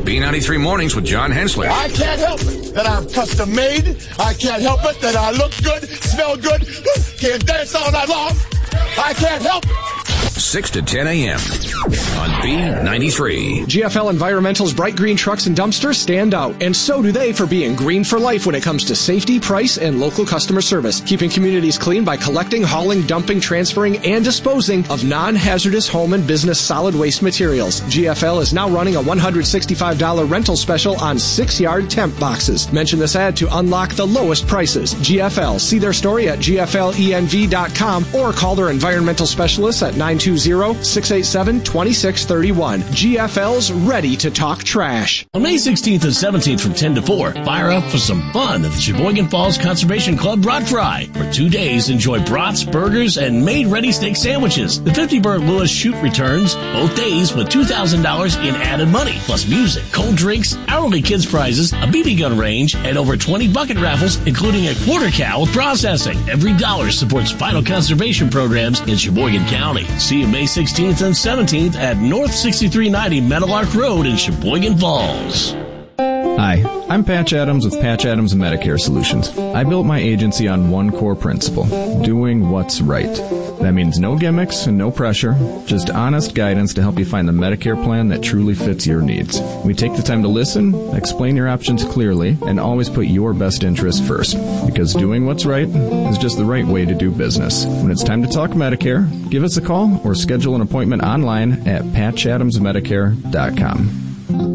B93 Mornings with John Hensley. I can't help it that I'm custom made. I can't help it that I look good, smell good, can dance all night long. I can't help it. 6 to 10 a.m. on B93. GFL Environmental's bright green trucks and dumpsters stand out, and so do they for being green for life when it comes to safety, price, and local customer service. Keeping communities clean by collecting, hauling, dumping, transferring, and disposing of non-hazardous home and business solid waste materials. GFL is now running a $165 rental special on 6-yard temp boxes. Mention this ad to unlock the lowest prices. GFL. See their story at gflenv.com or call their environmental specialists at 920-687-2631. GFL's ready to talk trash. On May 16th and 17th from 10 to 4, fire up for some fun at the Sheboygan Falls Conservation Club Brat Fry. For 2 days, enjoy brats, burgers, and made-ready steak sandwiches. The 50 Burt Lewis Shoot returns both days with $2,000 in added money, plus music, cold drinks, hourly kids prizes, a BB gun range, and over 20 bucket raffles, including a quarter cow with processing. Every dollar supports vital conservation programs in Sheboygan County. See you May 16th and 17th at North 6390 Meadowlark Road in Sheboygan Falls. Hi, I'm Patch Adams with Patch Adams Medicare Solutions. I built my agency on one core principle, doing what's right. That means no gimmicks and no pressure, just honest guidance to help you find the Medicare plan that truly fits your needs. We take the time to listen, explain your options clearly, and always put your best interest first. Because doing what's right is just the right way to do business. When it's time to talk Medicare, give us a call or schedule an appointment online at patchadamsmedicare.com.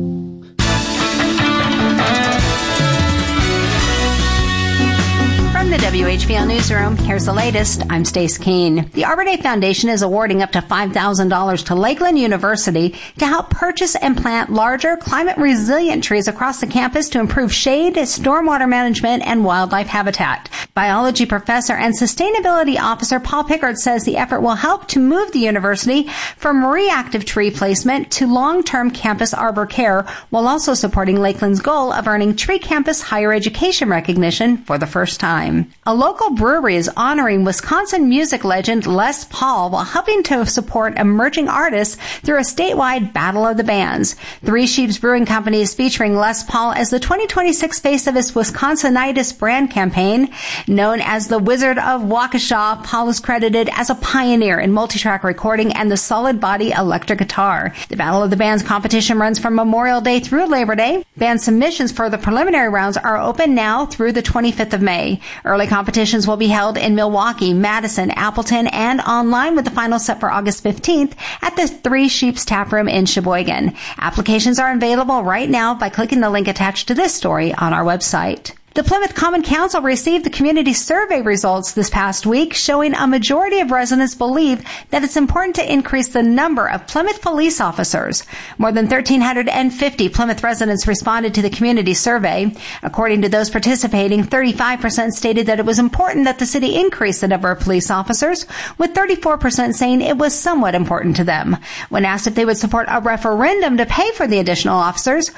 From the WHBL Newsroom, here's the latest. I'm Stace Keene. The Arbor Day Foundation is awarding up to $5,000 to Lakeland University to help purchase and plant larger, climate-resilient trees across the campus to improve shade, stormwater management, and wildlife habitat. Biology professor and sustainability officer Paul Pickard says the effort will help to move the university from reactive tree placement to long-term campus arbor care, while also supporting Lakeland's goal of earning Tree Campus higher education recognition for the first time. A local brewery is honoring Wisconsin music legend Les Paul while helping to support emerging artists through a statewide Battle of the Bands. Three Sheeps Brewing Company is featuring Les Paul as the 2026 face of its Wisconsinitis brand campaign. Known as the Wizard of Waukesha, Paul is credited as a pioneer in multi-track recording and the solid body electric guitar. The Battle of the Bands competition runs from Memorial Day through Labor Day. Band submissions for the preliminary rounds are open now through the 25th of May. Early competitions will be held in Milwaukee, Madison, Appleton, and online with the final set for August 15th at the Three Sheeps Tap Room in Sheboygan. Applications are available right now by clicking the link attached to this story on our website. The Plymouth Common Council received the community survey results this past week, showing a majority of residents believe that it's important to increase the number of Plymouth police officers. More than 1,350 Plymouth residents responded to the community survey. According to those participating, 35% stated that it was important that the city increase the number of police officers, with 34% saying it was somewhat important to them. When asked if they would support a referendum to pay for the additional officers,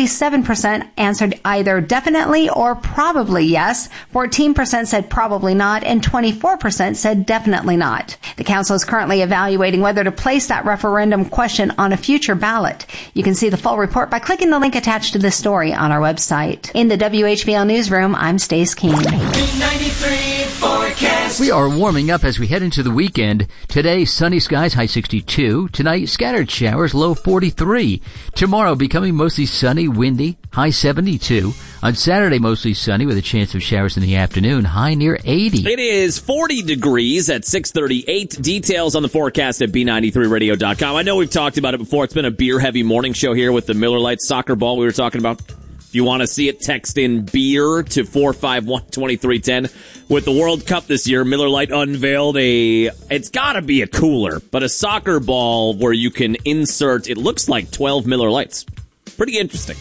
47% answered either definitely or probably yes, 14% said probably not, and 24% said definitely not. The council is currently evaluating whether to place that referendum question on a future ballot. You can see the full report by clicking the link attached to this story on our website. In the WHBL Newsroom, I'm Stace Keene. B93 forecast. We are warming up as we head into the weekend. Today, sunny skies, high 62. Tonight, scattered showers, low 43. Tomorrow, becoming mostly sunny, windy, high 72. On Saturday, mostly sunny with a chance of showers in the afternoon, high near 80. It is 40 degrees at 6:38. Details on the forecast at B93radio.com. I know we've talked about it before. It's been a beer-heavy morning show here with the Miller Lite soccer ball we were talking about. If you want to see it, text in beer to 451-2310. With the World Cup this year, Miller Lite unveiled it's got to be a cooler, but a soccer ball where you can insert, it looks like 12 Miller Lites. Pretty interesting.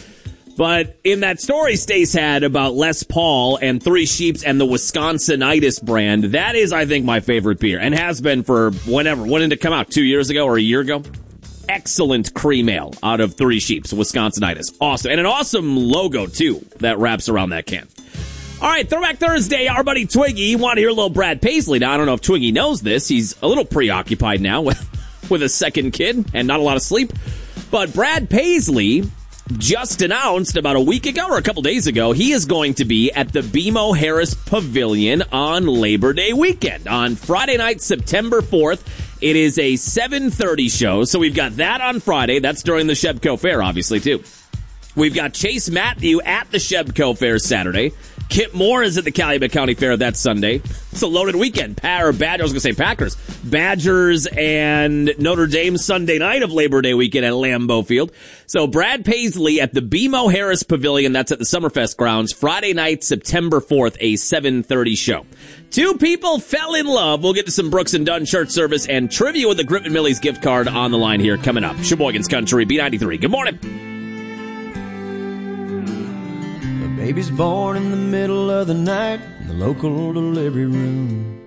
But in that story Stace had about Les Paul and Three Sheeps and the Wisconsinitis brand, that is, I think, my favorite beer, and has been for whenever. When did it come out? 2 years ago or a year ago? Excellent cream ale out of Three Sheeps, Wisconsinitis. Awesome. And an awesome logo, too, that wraps around that can. All right, Throwback Thursday, our buddy Twiggy. You want to hear a little Brad Paisley. Now, I don't know if Twiggy knows this. He's a little preoccupied now with a second kid and not a lot of sleep. But Brad Paisley just announced about a week ago or a couple days ago, he is going to be at the BMO Harris Pavilion on Labor Day weekend. On Friday night, September 4th, it is a 7:30 show. So we've got that on Friday. That's during the Shebco Fair, obviously, too. We've got Chase Matthew at the Shebco Fair Saturday. Kip Moore is at the Calumet County Fair that Sunday. It's a loaded weekend. Packers. Badgers and Notre Dame Sunday night of Labor Day weekend at Lambeau Field. So Brad Paisley at the BMO Harris Pavilion. That's at the Summerfest grounds. Friday night, September 4th, a 7:30 show. Two people fell in love. We'll get to some Brooks and Dunn church service and trivia with the Grip and Millie's gift card on the line here coming up. Sheboygan's Country, B93. Good morning. Baby's born in the middle of the night in the local delivery room.